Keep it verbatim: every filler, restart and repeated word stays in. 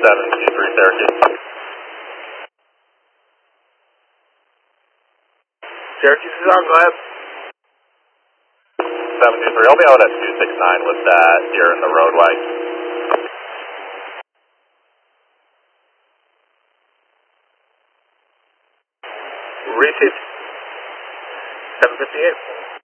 seven two three Syracuse. Syracuse is on, go ahead. seven two three, I'll be out at two six nine with that deer in the roadway. Received. seven fifty-eight.